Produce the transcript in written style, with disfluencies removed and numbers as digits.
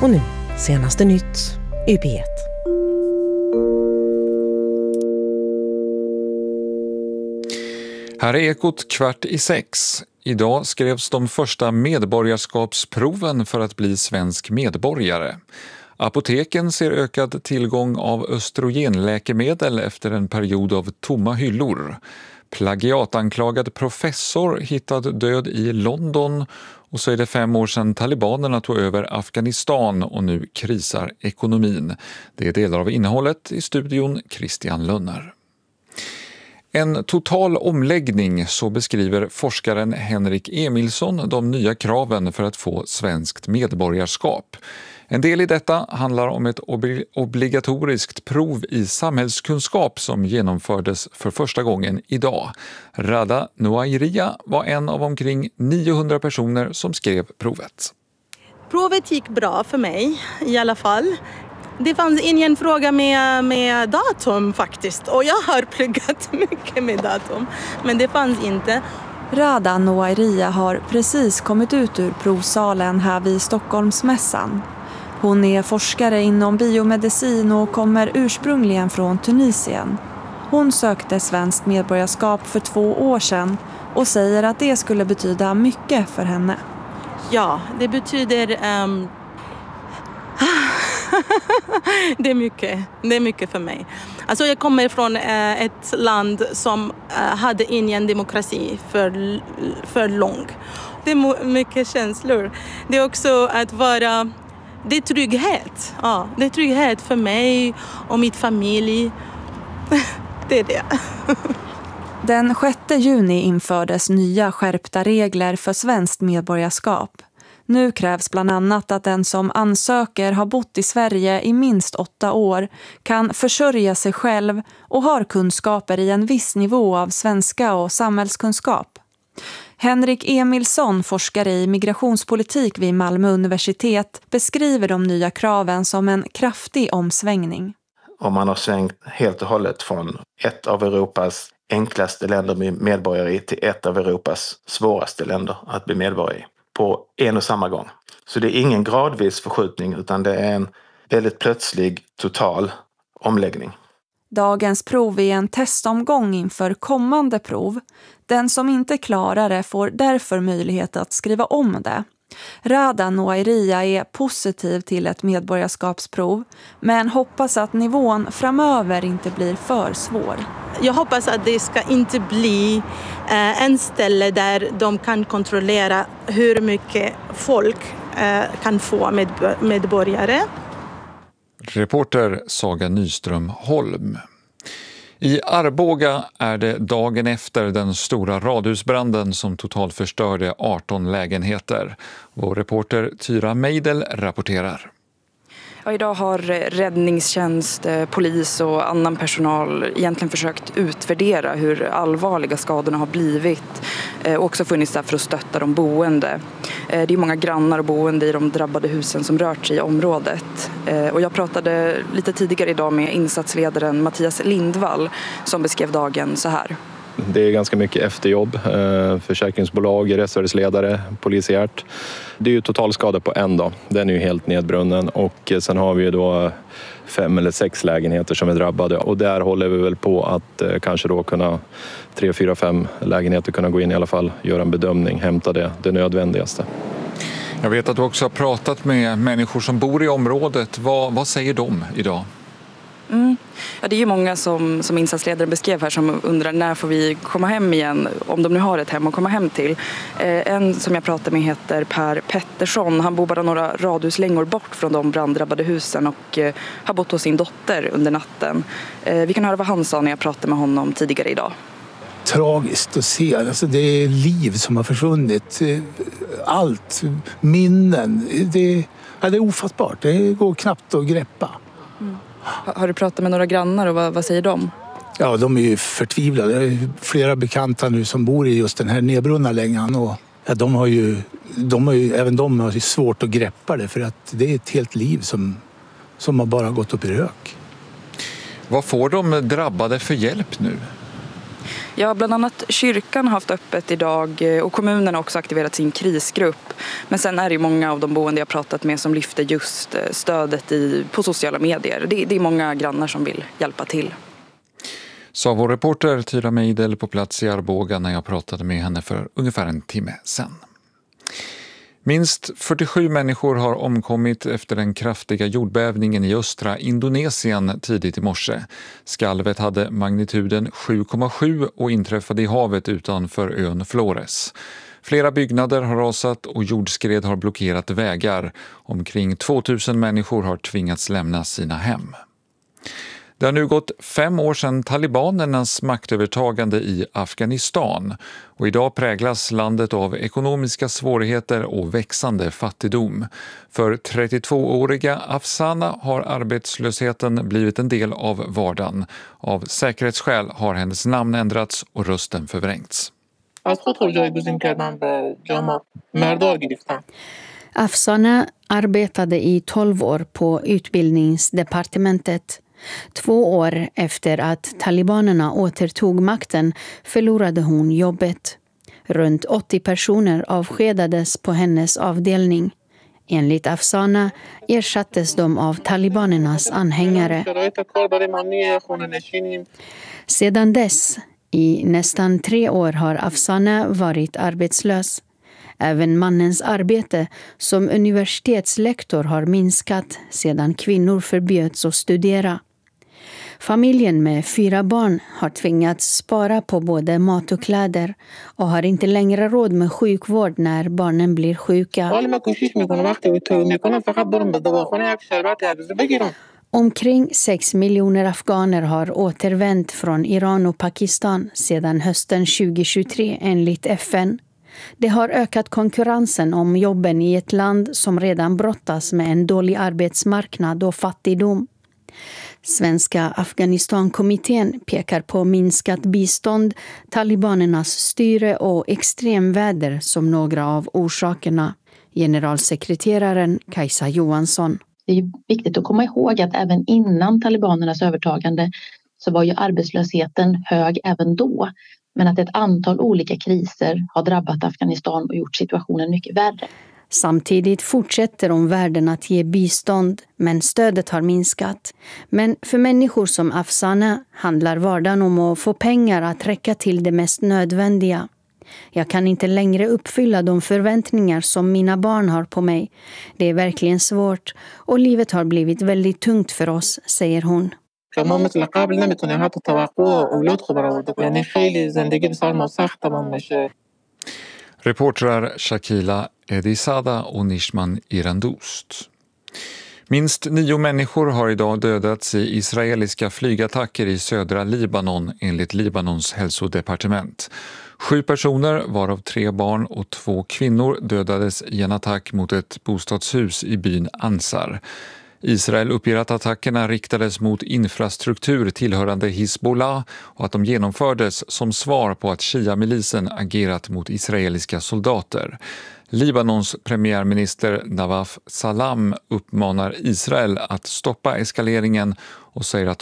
Och nu, senaste nytt i P1. Här är Ekot 5:15. Idag skrevs de första medborgarskapsproven för att bli svensk medborgare. Apoteken ser ökad tillgång av östrogenläkemedel efter en period av tomma hyllor. Plagiatanklagad professor hittad död i London, och så är det 5 år sedan talibanerna tog över Afghanistan och nu krisar ekonomin. Det är delar av innehållet i studion Christian Lönner. En total omläggning, så beskriver forskaren Henrik Emilsson de nya kraven för att få svenskt medborgarskap. En del i detta handlar om ett obligatoriskt prov i samhällskunskap som genomfördes för första gången idag. Rada Noairia var en av omkring 900 personer som skrev provet. Provet gick bra för mig i alla fall. Det fanns ingen fråga med datum faktiskt. Och jag har pluggat mycket med datum. Men det fanns inte. Rada Noairia har precis kommit ut ur provsalen här vid Stockholmsmässan. Hon är forskare inom biomedicin och kommer ursprungligen från Tunisien. Hon sökte svenskt medborgarskap för 2 år sedan och säger att det skulle betyda mycket för henne. Ja, det betyder... Det är mycket för mig. Alltså jag kommer från ett land som hade ingen demokrati för lång. Det är mycket känslor. Det är också att vara... Det är trygghet. Ja, det är trygghet för mig och min familj. Det är det. Den 6 juni infördes nya skärpta regler för svenskt medborgarskap. Nu krävs bland annat att den som ansöker har bott i Sverige i minst 8 år, kan försörja sig själv och har kunskaper i en viss nivå av svenska och samhällskunskap. Henrik Emilsson, forskare i migrationspolitik vid Malmö universitet, beskriver de nya kraven som en kraftig omsvängning. Om man har svängt helt och hållet från ett av Europas enklaste länder med medborgare i till ett av Europas svåraste länder att bli medborgare i på en och samma gång. Så det är ingen gradvis förskjutning utan det är en väldigt plötslig total omläggning. Dagens prov är en testomgång inför kommande prov. Den som inte klarar det får därför möjlighet att skriva om det. Rada Noairia är positiv till ett medborgarskapsprov men hoppas att nivån framöver inte blir för svår. Jag hoppas att det ska inte bli en ställe där de kan kontrollera hur mycket folk kan få medborgare. Reporter Saga Nyström Holm. I Arboga är det dagen efter den stora radhusbranden som totalt förstörde 18 lägenheter. Vår reporter Tyra Meidel rapporterar. Ja, idag har räddningstjänst, polis och annan personal egentligen försökt utvärdera hur allvarliga skadorna har blivit och också funnits där för att stötta de boende. Det är många grannar och boende i de drabbade husen som rört sig i området. Och jag pratade lite tidigare idag med insatsledaren Mattias Lindvall som beskrev dagen så här. Det är ganska mycket efterjobb, försäkringsbolag, restaurangsledare, polisiärt. Det är ju totalskada på en dag, den är ju helt nedbrunnen och sen har vi ju då 5 eller 6 lägenheter som är drabbade och där håller vi väl på att kanske då kunna 3, 4, 5 lägenheter kunna gå in i alla fall, göra en bedömning, hämta det nödvändigaste. Jag vet att du också har pratat med människor som bor i området. Vad säger de idag? Ja, det är ju många som insatsledaren beskrev här som undrar när får vi komma hem igen, om de nu har ett hem att komma hem till. En som jag pratade med heter Per Pettersson. Han bor bara några radhuslängor bort från de branddrabbade husen och har bott hos sin dotter under natten. Vi kan höra vad han sa när jag pratade med honom tidigare idag. Tragiskt att se. Alltså det är liv som har försvunnit. Allt, minnen. Det är ofattbart. Det går knappt att greppa. Har du pratat med några grannar och vad säger de? Ja, de är ju förtvivlade. Det är flera bekanta nu som bor i just den här nedbrunna längan och ja, även de har ju svårt att greppa det för att det är ett helt liv som har bara gått upp i rök. Vad får de drabbade för hjälp nu? Ja, bland annat kyrkan har haft öppet idag och kommunen har också aktiverat sin krisgrupp. Men sen är det många av de boende jag pratat med som lyfter just stödet på sociala medier. Det är många grannar som vill hjälpa till. Sa vår reporter Tyra Meidel på plats i Arboga när jag pratade med henne för ungefär en timme sedan. Minst 47 människor har omkommit efter den kraftiga jordbävningen i östra Indonesien tidigt i morse. Skalvet hade magnituden 7,7 och inträffade i havet utanför ön Flores. Flera byggnader har rasat och jordskred har blockerat vägar. Omkring 2000 människor har tvingats lämna sina hem. Det har nu gått 5 år sedan talibanernas maktövertagande i Afghanistan och idag präglas landet av ekonomiska svårigheter och växande fattigdom. För 32-åriga Afsana har arbetslösheten blivit en del av vardagen. Av säkerhetsskäl har hennes namn ändrats och rösten förvrängts. Afsana arbetade i 12 år på utbildningsdepartementet. 2 år efter att talibanerna återtog makten förlorade hon jobbet. Runt 80 personer avskedades på hennes avdelning. Enligt Afsana ersattes de av talibanernas anhängare. Sedan dess, i nästan 3 år, har Afsana varit arbetslös. Även mannens arbete som universitetslektor har minskat sedan kvinnor förbjöds att studera. Familjen med 4 barn har tvingats spara på både mat och kläder och har inte längre råd med sjukvård när barnen blir sjuka. Omkring 6 miljoner afghaner har återvänt från Iran och Pakistan sedan hösten 2023 enligt FN. Det har ökat konkurrensen om jobben i ett land som redan brottas med en dålig arbetsmarknad och fattigdom. Svenska Afghanistankommittén pekar på minskat bistånd, talibanernas styre och extremväder som några av orsakerna. Generalsekreteraren Kajsa Johansson. Det är viktigt att komma ihåg att även innan talibanernas övertagande så var ju arbetslösheten hög även då. Men att ett antal olika kriser har drabbat Afghanistan och gjort situationen mycket värre. Samtidigt fortsätter omvärlden att ge bistånd, men stödet har minskat. Men för människor som Afsana handlar vardagen om att få pengar att räcka till det mest nödvändiga. Jag kan inte längre uppfylla de förväntningar som mina barn har på mig. Det är verkligen svårt och livet har blivit väldigt tungt för oss, säger hon. Reportrar Shakila Edisada och Nishman Irandust. Minst 9 människor har idag dödats i israeliska flygattacker i södra Libanon enligt Libanons hälsodepartement. 7 personer, varav 3 barn och 2 kvinnor, dödades i en attack mot ett bostadshus i byn Ansar. Israel uppger att attackerna riktades mot infrastruktur tillhörande Hizbollah och att de genomfördes som svar på att Shia-milisen agerat mot israeliska soldater. Libanons premiärminister Nawaf Salam uppmanar Israel att stoppa eskaleringen och säger att